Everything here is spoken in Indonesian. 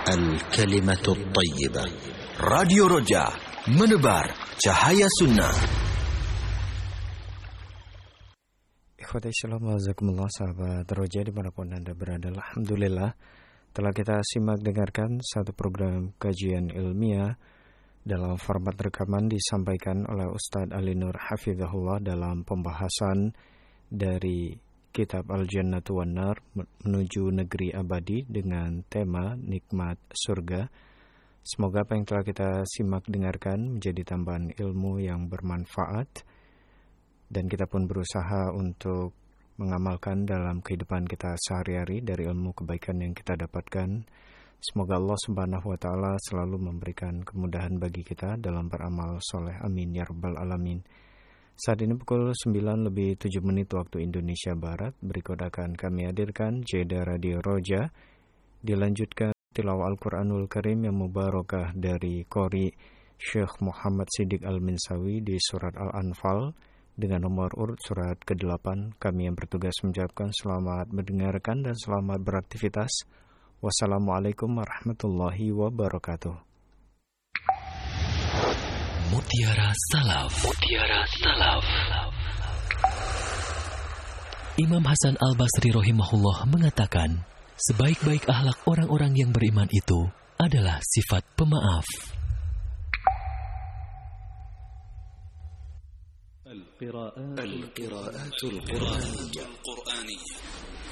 Al-Kalimatul Tayyibah. Radio Roja, menebar cahaya sunnah. Ikhwati shalom wazakumullah, sahabat Roja dimanapun Anda berada. Alhamdulillah telah kita simak dengarkan satu program kajian ilmiah dalam format rekaman disampaikan oleh Ustadz Ali Nur Hafizahullah dalam pembahasan dari Kitab Al-Jannatu wan Nar menuju negeri abadi dengan tema nikmat surga. Semoga apa yang telah kita simak dengarkan menjadi tambahan ilmu yang bermanfaat dan kita pun berusaha untuk mengamalkan dalam kehidupan kita sehari-hari dari ilmu kebaikan yang kita dapatkan. Semoga Allah Subhanahu wa taala selalu memberikan kemudahan bagi kita dalam beramal soleh. Amin ya rabbal alamin. Saat ini pukul 9:07 waktu Indonesia Barat. Berikut akan kami hadirkan Jeda Radio Roja. Dilanjutkan tilawah Al-Quranul Karim yang mubarakah dari Qori Syekh Muhammad Siddiq Al-Minsawi di surat Al-Anfal dengan nomor urut surat ke-8. Kami yang bertugas mengucapkan selamat mendengarkan dan selamat beraktivitas. Wassalamualaikum warahmatullahi wabarakatuh. Mutiara Salaf. Mutiara Salaf. Imam Hasan Al-Basri rahimahullah mengatakan, sebaik-baik akhlak orang-orang yang beriman itu adalah sifat pemaaf. Al-Qira'atul Qur'aniyah.